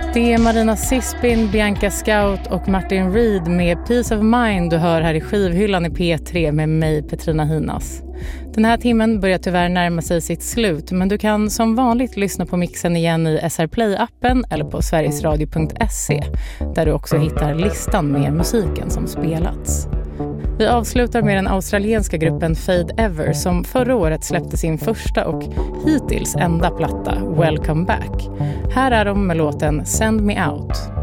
Det är Marina Sispin, Bianca Scout och Martin Reed med Peace of Mind du hör här i skivhyllan i P3 med mig, Petrina Hinas. Den här timmen börjar tyvärr närma sig sitt slut, men du kan som vanligt lyssna på mixen igen i SR Play-appen eller på sverigesradio.se, där du också hittar listan med musiken som spelats. Vi avslutar med den australienska gruppen Fade Ever som förra året släppte sin första och hittills enda platta, Welcome Back. Här är de med låten Send Me Out.